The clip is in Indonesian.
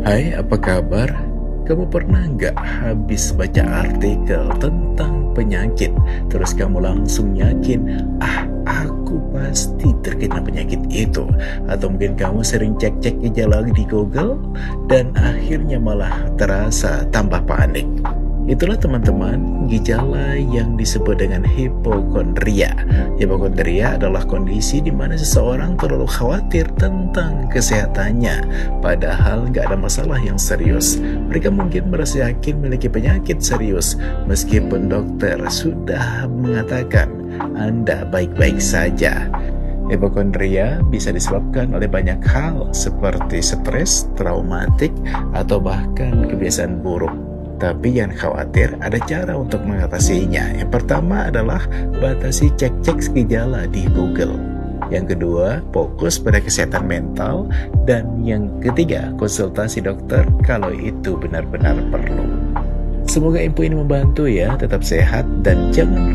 Hai, apa kabar? Kamu pernah nggak habis baca artikel tentang penyakit, terus kamu langsung yakin, aku pasti terkena penyakit itu? Atau mungkin kamu sering cek-cek gejala di Google, dan akhirnya malah terasa tambah panik. Itulah teman-teman gejala yang disebut dengan hipokondria. Hipokondria adalah kondisi di mana seseorang terlalu khawatir tentang kesehatannya, padahal nggak ada masalah yang serius. Mereka mungkin merasa yakin memiliki penyakit serius, meskipun dokter sudah mengatakan Anda baik-baik saja. Hipokondria bisa disebabkan oleh banyak hal seperti stres, traumatik, atau bahkan kebiasaan buruk. Tapi jangan khawatir, ada cara untuk mengatasinya. Yang pertama adalah batasi cek-cek gejala di Google. Yang kedua, fokus pada kesehatan mental. Dan yang ketiga, konsultasi dokter kalau itu benar-benar perlu. Semoga info ini membantu ya, tetap sehat dan jangan lupa